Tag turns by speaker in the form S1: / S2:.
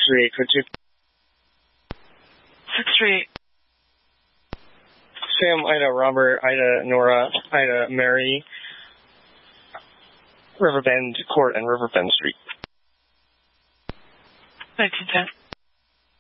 S1: 638, could you?
S2: 638.
S1: Sam, Ida, Robert, Ida, Nora, Ida, Mary, Riverbend Court and Riverbend Street.
S2: 1910.